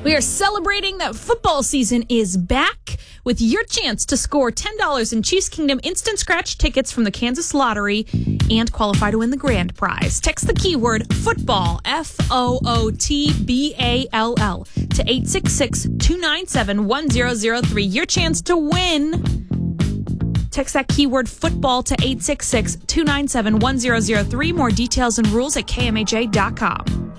We are celebrating that football season is back with your chance to score $10 in Chiefs Kingdom instant scratch tickets from the Kansas Lottery and qualify to win the grand prize. Text the keyword football, FOOTBALL, to 866-297-1003. Your chance to win. Text that keyword football to 866-297-1003. More details and rules at KMAJ.com.